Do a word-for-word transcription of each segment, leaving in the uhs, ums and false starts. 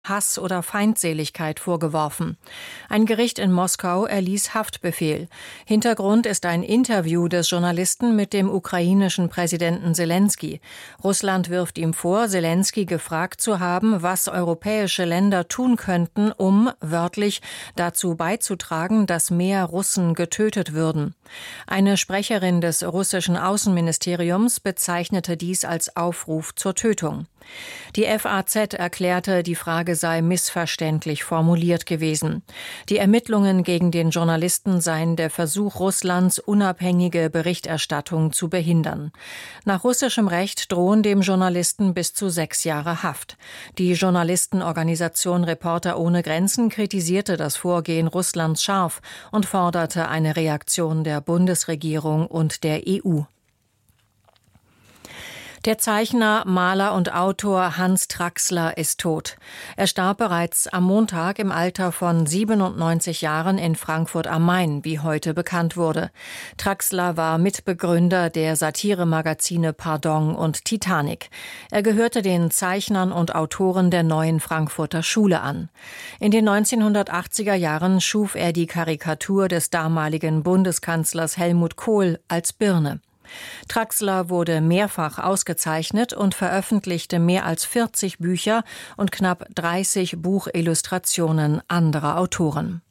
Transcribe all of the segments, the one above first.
Hass oder Feindseligkeit vorgeworfen. Ein Gericht in Moskau erließ Haftbefehl. Hintergrund ist ein Interview des Journalisten mit dem ukrainischen Präsidenten Selenskyj. Russland wirft ihm vor, Selenskyj gefragt zu haben, was europäische Länder tun könnten, um, wörtlich, dazu beizutragen, dass mehr Russen getötet würden. Eine Sprecherin des russischen Außenministeriums bezeichnete dies als Aufruf zur Tötung. Die F A Z erklärte, die Frage sei missverständlich formuliert gewesen. Die Ermittlungen gegen den Journalisten seien der Versuch Russlands, unabhängige Berichterstattung zu behindern. Nach russischem Recht drohen dem Journalisten bis zu sechs Jahre Haft. Die Journalistenorganisation Reporter ohne Grenzen kritisierte das Vorgehen Russlands scharf und forderte eine Reaktion der Bundesregierung und der E U. Der Zeichner, Maler und Autor Hans Traxler ist tot. Er starb bereits am Montag im Alter von siebenundneunzig Jahren in Frankfurt am Main, wie heute bekannt wurde. Traxler war Mitbegründer der Satiremagazine Pardon und Titanic. Er gehörte den Zeichnern und Autoren der Neuen Frankfurter Schule an. In den neunzehnhundertachtziger Jahren schuf er die Karikatur des damaligen Bundeskanzlers Helmut Kohl als Birne. Traxler wurde mehrfach ausgezeichnet und veröffentlichte mehr als vierzig Bücher und knapp dreißig Buchillustrationen anderer Autoren.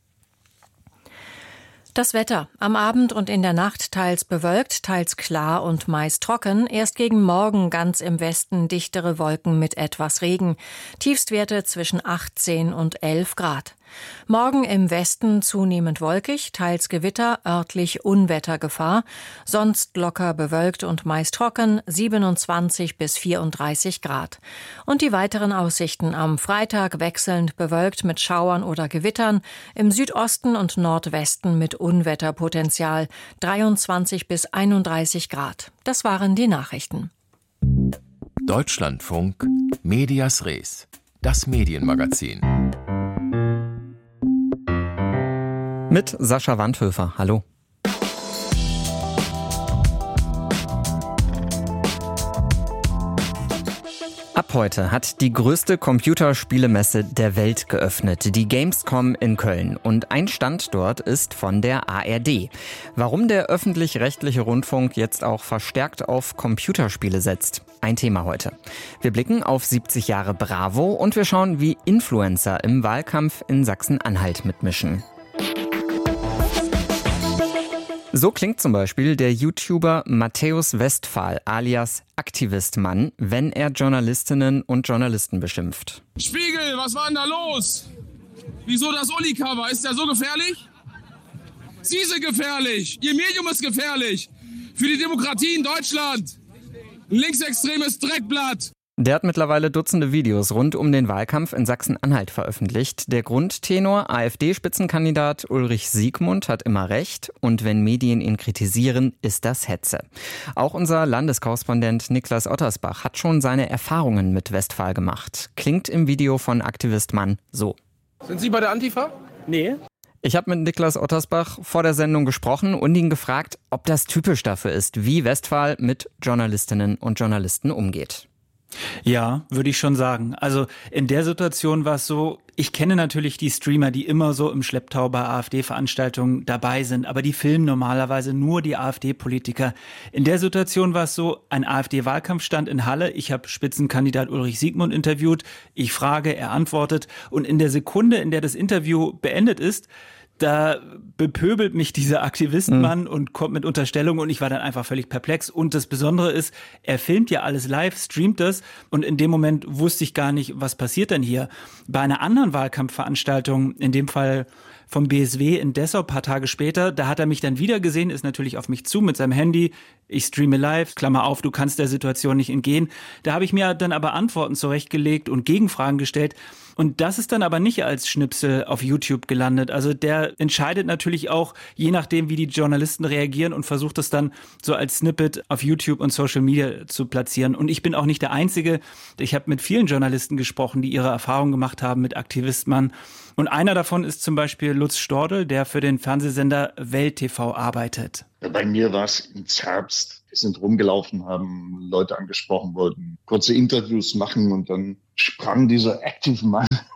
Das Wetter. Am Abend und in der Nacht teils bewölkt, teils klar und meist trocken. Erst gegen Morgen ganz im Westen dichtere Wolken mit etwas Regen. Tiefstwerte zwischen achtzehn und elf Grad. Morgen im Westen zunehmend wolkig, teils Gewitter, örtlich Unwettergefahr. Sonst locker bewölkt und meist trocken, siebenundzwanzig bis vierunddreißig Grad. Und die weiteren Aussichten am Freitag wechselnd bewölkt mit Schauern oder Gewittern, im Südosten und Nordwesten mit Unwetterpotenzial, dreiundzwanzig bis einunddreißig Grad. Das waren die Nachrichten. Deutschlandfunk, Medias Res, das Medienmagazin. Mit Sascha Wandhöfer. Hallo. Ab heute hat die größte Computerspielemesse der Welt geöffnet, die Gamescom in Köln. Und ein Stand dort ist von der A R D. Warum der öffentlich-rechtliche Rundfunk jetzt auch verstärkt auf Computerspiele setzt, ein Thema heute. Wir blicken auf siebzig Jahre Bravo und wir schauen, wie Influencer im Wahlkampf in Sachsen-Anhalt mitmischen. So klingt zum Beispiel der YouTuber Matthäus Westphal alias Aktivistmann, wenn er Journalistinnen und Journalisten beschimpft. Spiegel, was war denn da los? Wieso das Uli-Cover? Ist der so gefährlich? Sie sind gefährlich. Ihr Medium ist gefährlich. Für die Demokratie in Deutschland. Ein linksextremes Dreckblatt. Der hat mittlerweile Dutzende Videos rund um den Wahlkampf in Sachsen-Anhalt veröffentlicht. Der Grundtenor AfD-Spitzenkandidat Ulrich Siegmund hat immer recht und wenn Medien ihn kritisieren, ist das Hetze. Auch unser Landeskorrespondent Niklas Ottersbach hat schon seine Erfahrungen mit Westphal gemacht. Klingt im Video von Aktivistmann so. Sind Sie bei der Antifa? Nee. Ich habe mit Niklas Ottersbach vor der Sendung gesprochen und ihn gefragt, ob das typisch dafür ist, wie Westphal mit Journalistinnen und Journalisten umgeht. Ja, würde ich schon sagen. Also in der Situation war es so, ich kenne natürlich die Streamer, die immer so im Schlepptau bei AfD-Veranstaltungen dabei sind, aber die filmen normalerweise nur die AfD-Politiker. In der Situation war es so, ein AfD-Wahlkampf stand in Halle, ich habe Spitzenkandidat Ulrich Siegmund interviewt, ich frage, er antwortet und in der Sekunde, in der das Interview beendet ist, da bepöbelt mich dieser Aktivistenmann mhm. und kommt mit Unterstellungen und ich war dann einfach völlig perplex. Und das Besondere ist, er filmt ja alles live, streamt das und in dem Moment wusste ich gar nicht, was passiert denn hier. Bei einer anderen Wahlkampfveranstaltung, in dem Fall vom B S W in Dessau, paar Tage später, da hat er mich dann wieder gesehen, ist natürlich auf mich zu mit seinem Handy. Ich streame live, Klammer auf, du kannst der Situation nicht entgehen. Da habe ich mir dann aber Antworten zurechtgelegt und Gegenfragen gestellt. Und das ist dann aber nicht als Schnipsel auf YouTube gelandet. Also der entscheidet natürlich auch, je nachdem, wie die Journalisten reagieren und versucht es dann so als Snippet auf YouTube und Social Media zu platzieren. Und ich bin auch nicht der Einzige. Ich habe mit vielen Journalisten gesprochen, die ihre Erfahrungen gemacht haben mit Aktivistmann. Und einer davon ist zum Beispiel Lutz Stordel, der für den Fernsehsender Welt T V arbeitet. Bei mir war es im Herbst. Wir sind rumgelaufen, haben Leute angesprochen, wollten kurze Interviews machen und dann sprang dieser Active Mann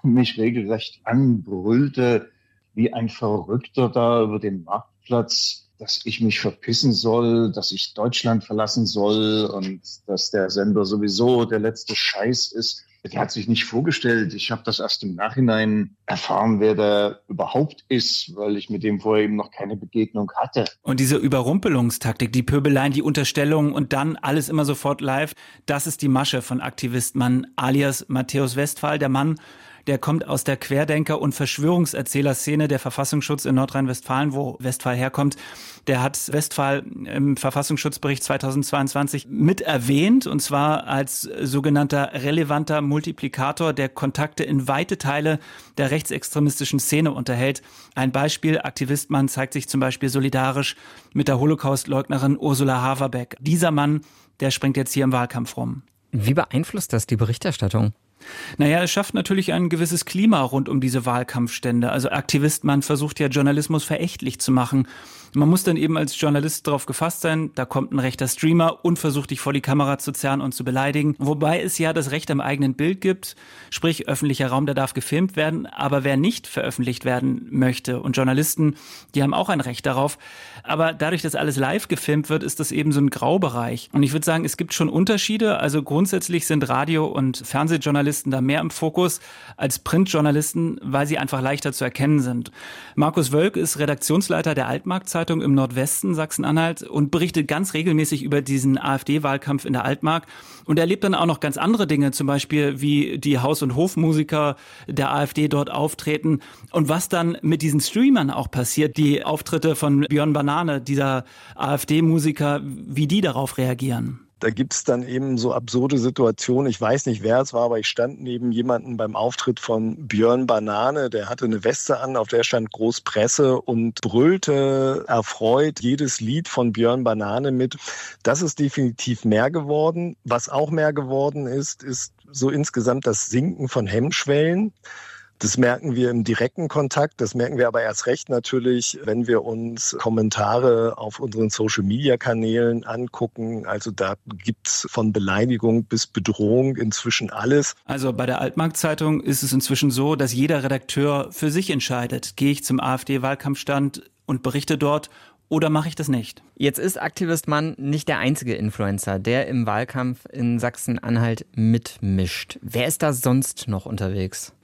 mich regelrecht anbrüllte, wie ein Verrückter da über den Marktplatz, dass ich mich verpissen soll, dass ich Deutschland verlassen soll und dass der Sender sowieso der letzte Scheiß ist. Der hat sich nicht vorgestellt. Ich habe das erst im Nachhinein erfahren, wer der überhaupt ist, weil ich mit dem vorher eben noch keine Begegnung hatte. Und diese Überrumpelungstaktik, die Pöbeleien, die Unterstellungen und dann alles immer sofort live, das ist die Masche von Aktivistmann alias Matthäus Westphal, der Mann, der kommt aus der Querdenker- und Verschwörungserzähler-Szene der Verfassungsschutz in Nordrhein-Westfalen, wo Westphal herkommt. Der hat Westphal im Verfassungsschutzbericht zweitausendzweiundzwanzig mit erwähnt, und zwar als sogenannter relevanter Multiplikator, der Kontakte in weite Teile der rechtsextremistischen Szene unterhält. Ein Beispiel: Aktivistmann zeigt sich zum Beispiel solidarisch mit der Holocaust-Leugnerin Ursula Haverbeck. Dieser Mann, der springt jetzt hier im Wahlkampf rum. Wie beeinflusst das die Berichterstattung? Naja, es schafft natürlich ein gewisses Klima rund um diese Wahlkampfstände. Also Aktivistmann versucht ja, Journalismus verächtlich zu machen. Man muss dann eben als Journalist darauf gefasst sein, da kommt ein rechter Streamer und versucht, dich vor die Kamera zu zerren und zu beleidigen. Wobei es ja das Recht am eigenen Bild gibt, sprich öffentlicher Raum, der darf gefilmt werden. Aber wer nicht veröffentlicht werden möchte, und Journalisten, die haben auch ein Recht darauf. Aber dadurch, dass alles live gefilmt wird, ist das eben so ein Graubereich. Und ich würde sagen, es gibt schon Unterschiede. Also grundsätzlich sind Radio- und Fernsehjournalisten da mehr im Fokus als Printjournalisten, weil sie einfach leichter zu erkennen sind. Markus Wölk ist Redaktionsleiter der Altmark-Zeitung im Nordwesten Sachsen-Anhalt und berichtet ganz regelmäßig über diesen AfD-Wahlkampf in der Altmark. Und er erlebt dann auch noch ganz andere Dinge, zum Beispiel wie die Haus- und Hofmusiker der AfD dort auftreten und was dann mit diesen Streamern auch passiert, die Auftritte von Björn Banane, dieser AfD-Musiker, wie die darauf reagieren. Da gibt es dann eben so absurde Situationen. Ich weiß nicht, wer es war, aber ich stand neben jemandem beim Auftritt von Björn Banane. Der hatte eine Weste an, auf der stand Groß Presse und brüllte erfreut jedes Lied von Björn Banane mit. Das ist definitiv mehr geworden. Was auch mehr geworden ist, ist so insgesamt das Sinken von Hemmschwellen. Das merken wir im direkten Kontakt, das merken wir aber erst recht natürlich, wenn wir uns Kommentare auf unseren Social-Media-Kanälen angucken. Also da gibt's von Beleidigung bis Bedrohung inzwischen alles. Also bei der Altmark-Zeitung ist es inzwischen so, dass jeder Redakteur für sich entscheidet. Gehe ich zum AfD-Wahlkampfstand und berichte dort, oder mache ich das nicht? Jetzt ist Aktivistmann nicht der einzige Influencer, der im Wahlkampf in Sachsen-Anhalt mitmischt. Wer ist da sonst noch unterwegs?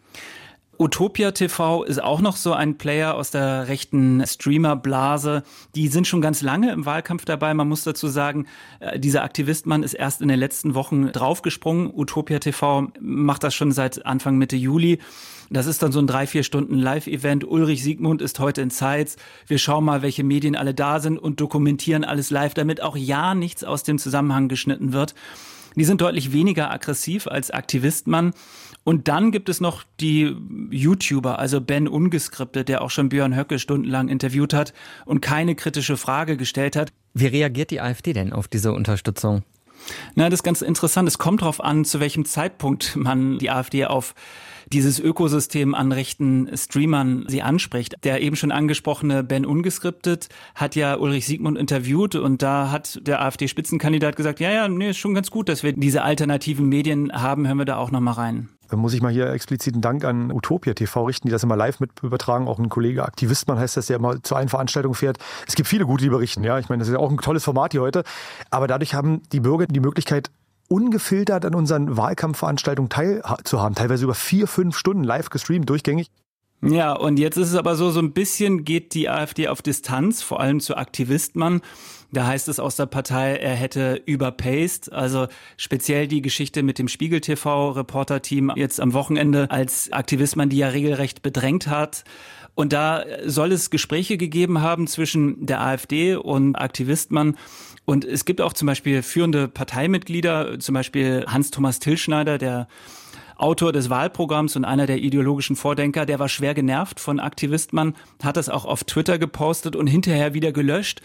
Utopia T V ist auch noch so ein Player aus der rechten Streamer-Blase. Die sind schon ganz lange im Wahlkampf dabei. Man muss dazu sagen, dieser Aktivistmann ist erst in den letzten Wochen draufgesprungen. Utopia T V macht das schon seit Anfang Mitte Juli. Das ist dann so ein drei, vier Stunden Live-Event. Ulrich Siegmund ist heute in Zeitz. Wir schauen mal, welche Medien alle da sind und dokumentieren alles live, damit auch ja nichts aus dem Zusammenhang geschnitten wird. Die sind deutlich weniger aggressiv als Aktivistmann. Und dann gibt es noch die YouTuber, also Ben Ungeskriptet, der auch schon Björn Höcke stundenlang interviewt hat und keine kritische Frage gestellt hat. Wie reagiert die AfD denn auf diese Unterstützung? Na, das ist ganz interessant. Es kommt darauf an, zu welchem Zeitpunkt man die AfD auf dieses Ökosystem an rechten Streamern sie anspricht. Der eben schon angesprochene Ben Ungeskriptet hat ja Ulrich Siegmund interviewt und da hat der AfD-Spitzenkandidat gesagt, ja, ja, nee, ist schon ganz gut, dass wir diese alternativen Medien haben, hören wir da auch nochmal rein. Da muss ich mal hier expliziten Dank an Utopia T V richten, die das immer live mit übertragen. Auch ein Kollege Aktivistmann heißt das, der immer zu allen Veranstaltungen fährt. Es gibt viele gute, die berichten. Ja, ich meine, das ist ja auch ein tolles Format hier heute. Aber dadurch haben die Bürger die Möglichkeit, ungefiltert an unseren Wahlkampfveranstaltungen teilzuhaben. Teilweise über vier, fünf Stunden live gestreamt, durchgängig. Ja, und jetzt ist es aber so, so ein bisschen geht die AfD auf Distanz, vor allem zu Aktivistmann. Da heißt es aus der Partei, er hätte überpaced, also speziell die Geschichte mit dem Spiegel-T V-Reporter-Team jetzt am Wochenende als Aktivistmann, die ja regelrecht bedrängt hat. Und da soll es Gespräche gegeben haben zwischen der AfD und Aktivistmann. Und es gibt auch zum Beispiel führende Parteimitglieder, zum Beispiel Hans-Thomas Tilschneider, der Autor des Wahlprogramms und einer der ideologischen Vordenker, der war schwer genervt von Aktivistmann, hat das auch auf Twitter gepostet und hinterher wieder gelöscht.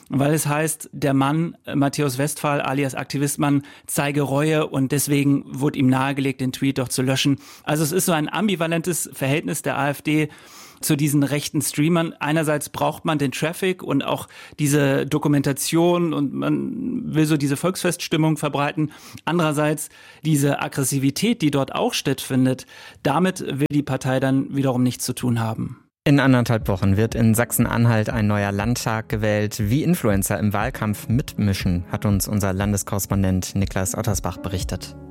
weil es heißt, der Mann, Matthäus Westphal alias Aktivistmann, zeige Reue und deswegen wurde ihm nahegelegt, den Tweet doch zu löschen. Also es ist so ein ambivalentes Verhältnis der AfD zu diesen rechten Streamern. Einerseits braucht man den Traffic und auch diese Dokumentation und man will so diese Volksfeststimmung verbreiten. Andererseits diese Aggressivität, die dort auch stattfindet, damit will die Partei dann wiederum nichts zu tun haben. In anderthalb Wochen wird in Sachsen-Anhalt ein neuer Landtag gewählt. Wie Influencer im Wahlkampf mitmischen, hat uns unser Landeskorrespondent Niklas Ottersbach berichtet.